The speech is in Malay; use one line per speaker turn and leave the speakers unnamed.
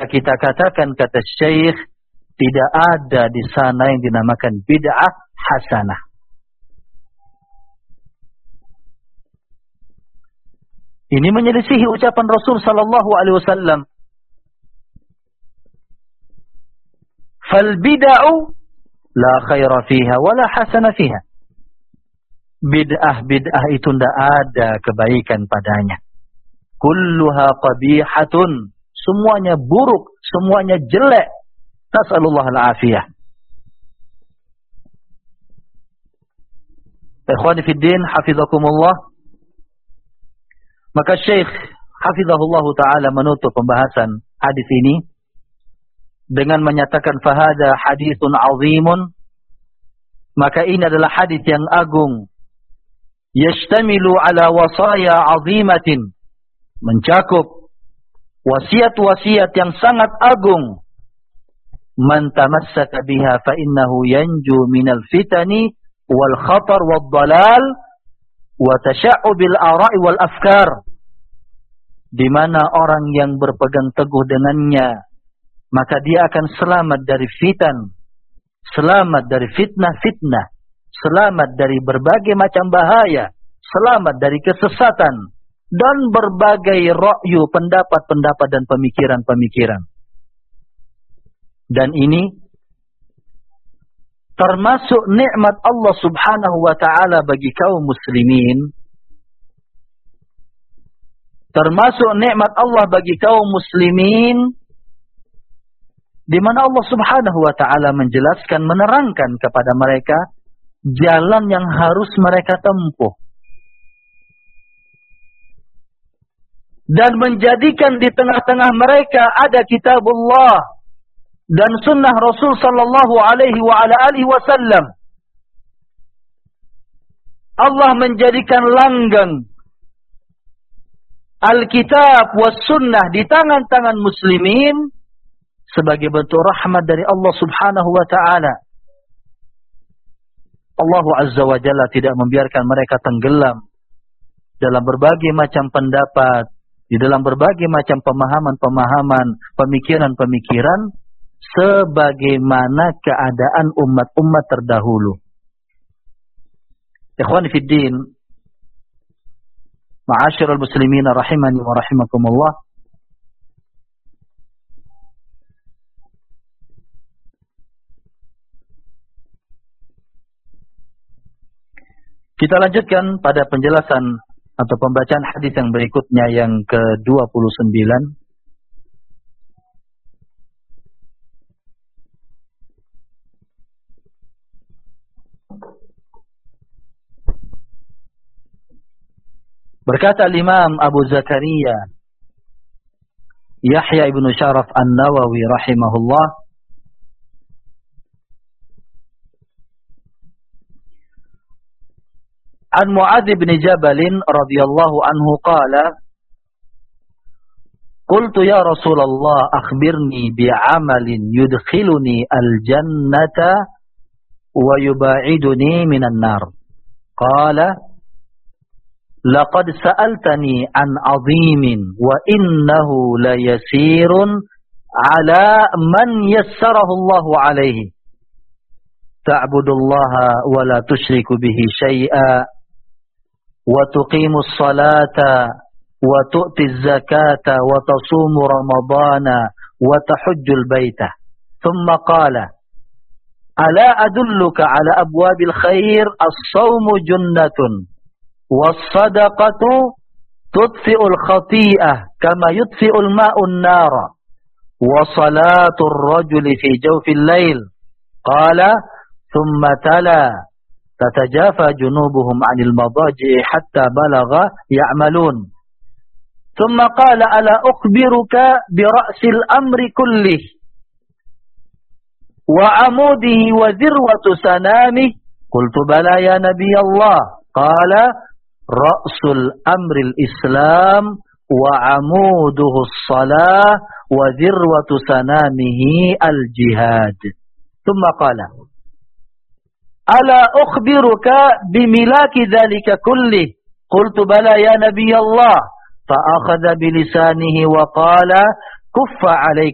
maka kita katakan, kata Syekh, tidak ada di sana yang dinamakan bid'ah hasanah. Ini menyelisihi ucapan Rasul sallallahu alaihi wasallam. Fal bid'u la khaira fiha wa la hasana fiha. Bid'ah itu tidak ada kebaikan padanya. Kulluha qabihatun, semuanya buruk, semuanya jelek. Nasallallahu al-afiyah. Ikhwani fi din, hafizakumullah. Maka Syekh hafizahullah ta'ala menutup pembahasan hadis ini dengan menyatakan fahada hadithun azimun. Maka ini adalah hadis yang agung. Yashtamilu ala wasaya azimatin, mencakup wasiat-wasiat yang sangat agung. Man tamassaka biha fa innahu yanju minal fitani wal khatar wal dalal wa tashaa'ubil ara'i wal afkar. Di mana orang yang berpegang teguh dengannya, maka dia akan selamat dari fitan, selamat dari fitnah-fitnah, selamat dari berbagai macam bahaya, selamat dari kesesatan, dan berbagai ra'yu, pendapat-pendapat dan pemikiran-pemikiran. Dan ini termasuk nikmat Allah subhanahu wa ta'ala bagi kaum muslimin. Termasuk nikmat Allah bagi kaum muslimin, di mana Allah subhanahu wa ta'ala menjelaskan, menerangkan kepada mereka jalan yang harus mereka tempuh. Dan menjadikan di tengah-tengah mereka ada kitabullah dan sunnah Rasul sallallahu alaihi wa ala alihi wasallam. Allah menjadikan langgang Alkitab was sunnah di tangan-tangan muslimin sebagai bentuk rahmat dari Allah subhanahu wa ta'ala. Allah azza wa jalla tidak membiarkan mereka tenggelam dalam berbagai macam pendapat, di dalam berbagai macam pemahaman-pemahaman, pemikiran-pemikiran, sebagaimana keadaan umat-umat terdahulu. Ikhwani fid din, ma'asyiral muslimin rahimani wa rahimakumullah. Kita lanjutkan pada penjelasan atau pembacaan hadis yang berikutnya, yang ke-29. Berkata Imam Abu Zakaria Yahya ibn Sharaf An-Nawawi rahimahullah, an Mu'adz bin Jabal radhiyallahu anhu qala, qultu ya Rasulullah akhbirni bi'amalin yudkhiluni al-jannata wa yuba'iduni minan nar. Qala laqad sa'altani an 'azimin wa innahu la yasirun 'ala man yassarahu Allahu 'alaihi. Ta'budullaha wa la tusyriku bihi syai'a wa tuqimus salata wa tu'tiz zakata wa tasumu ramadana wa tahujjul baita. Thumma qala ala adulluka ala abwabil khair as-sawmu junnatun was-sadaqatu tudfi'ul khati'ah kama yudfi'ul ma'un nara wa salatur rajuli fi jawfil lail. Qala thumma tala tatajafa junubuhum 'anil madaji'i hatta balagha ya'malun. Thumma qala ala ukhbiruka bi ra'sil amri kullih wa 'amudihi wa dhirwatu sanamih. Qultu bala ya nabiy Allah. Qala ra'sul amril islam wa 'amuduhu as-salah wa dhirwatu sanamihi al-jihad. Thumma qala ala ukhbiruka bimilaki dhalika kullih. Qultu bala ya nabiy Allah. Fa akhadha bilisanihi wa qala kuffa 'alaika